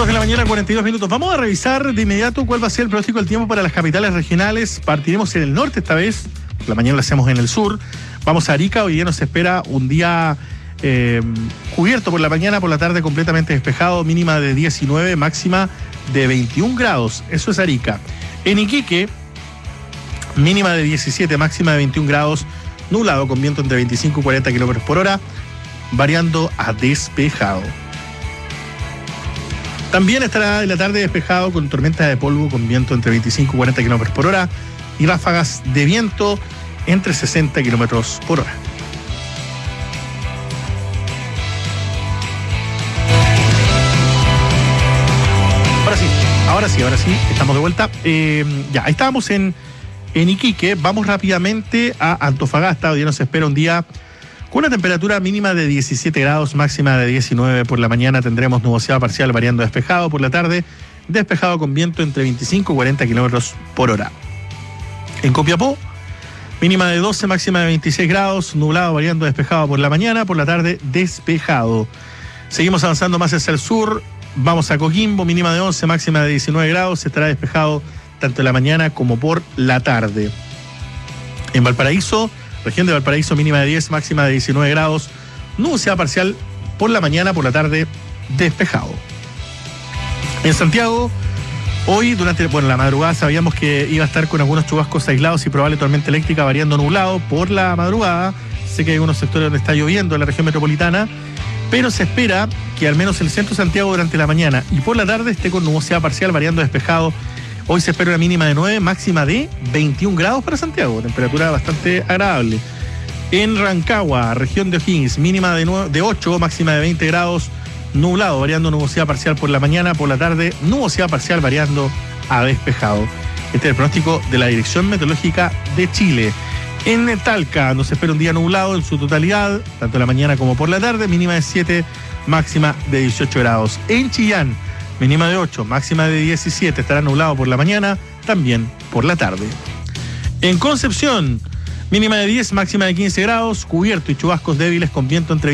2 de la mañana, 42 minutos. Vamos a revisar de inmediato cuál va a ser el pronóstico del tiempo para las capitales regionales. Partiremos en el norte esta vez, por la mañana lo hacemos en el sur. Vamos a Arica, hoy día nos espera un día cubierto por la mañana, por la tarde completamente despejado, mínima de 19, máxima de 21 grados. Eso es Arica. En Iquique, mínima de 17, máxima de 21 grados, nublado con viento entre 25 y 40 kilómetros por hora, variando a despejado. También estará en la tarde despejado con tormentas de polvo con viento entre 25 y 40 kilómetros por hora y ráfagas de viento entre 60 kilómetros por hora. Ahora sí, estamos de vuelta. Ya, estábamos en Iquique. Vamos rápidamente a Antofagasta. Hoy día nos espera un día con una temperatura mínima de 17 grados, máxima de 19 por la mañana. Tendremos nubosidad parcial variando a despejado por la tarde, despejado con viento entre 25 y 40 kilómetros por hora. En Copiapó, mínima de 12, máxima de 26 grados, nublado variando a despejado por la mañana, por la tarde despejado. Seguimos avanzando más hacia el sur. Vamos a Coquimbo, mínima de 11, máxima de 19 grados, estará despejado tanto en la mañana como por la tarde. En Valparaíso, región de Valparaíso, mínima de 10, máxima de 19 grados, nubosidad parcial por la mañana, por la tarde despejado. En Santiago, hoy durante la madrugada sabíamos que iba a estar con algunos chubascos aislados y probable tormenta eléctrica variando nublado por la madrugada. Sé que hay algunos sectores donde está lloviendo en la región metropolitana, pero se espera que al menos el centro de Santiago durante la mañana y por la tarde esté con nubosidad parcial variando despejado. Hoy se espera una mínima de 9, máxima de 21 grados para Santiago, temperatura bastante agradable. En Rancagua, región de O'Higgins, mínima de 8, máxima de 20 grados, nublado, variando nubosidad parcial por la mañana, por la tarde, nubosidad parcial variando a despejado. Este es el pronóstico de la Dirección Meteorológica de Chile. En Talca nos espera un día nublado en su totalidad, tanto en la mañana como por la tarde, mínima de 7, máxima de 18 grados. En Chillán, mínima de 8, máxima de 17, estará nublado por la mañana, también por la tarde. En Concepción, mínima de 10, máxima de 15 grados, cubierto y chubascos débiles con viento entre